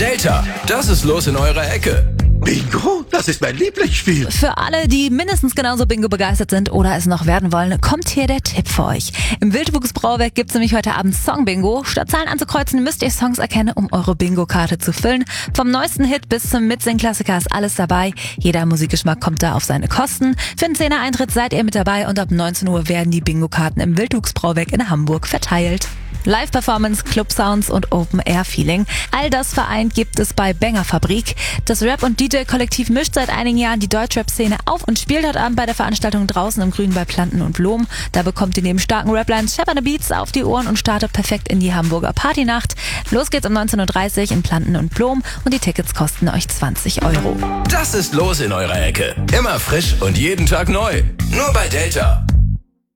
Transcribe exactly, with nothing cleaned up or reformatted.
Delta, das ist los in eurer Ecke. Bingo, das ist mein Lieblingsspiel. Für alle, die mindestens genauso Bingo begeistert sind oder es noch werden wollen, kommt hier der Tipp für euch. Im Wildwuchs Brauwerk gibt's nämlich heute Abend Song Bingo. Statt Zahlen anzukreuzen, müsst ihr Songs erkennen, um eure Bingo-Karte zu füllen. Vom neuesten Hit bis zum Mitsing-Klassiker ist alles dabei. Jeder Musikgeschmack kommt da auf seine Kosten. Für einen Zehner-Eintritt seid ihr mit dabei und ab neunzehn Uhr werden die Bingo-Karten im Wildwuchs Brauwerk in Hamburg verteilt. Live-Performance, Club-Sounds und Open-Air-Feeling. All das vereint gibt es bei Banger Fabrik. Das Rap- und D J-Kollektiv mischt seit einigen Jahren die Deutschrap-Szene auf und spielt heute Abend bei der Veranstaltung draußen im Grün bei Planten und Blumen. Da bekommt ihr neben starken Raplines scheppernde Beats auf die Ohren und startet perfekt in die Hamburger Partynacht. Los geht's um neunzehn Uhr dreißig in Planten und Blumen und die Tickets kosten euch zwanzig Euro. Das ist los in eurer Ecke. Immer frisch und jeden Tag neu. Nur bei Delta.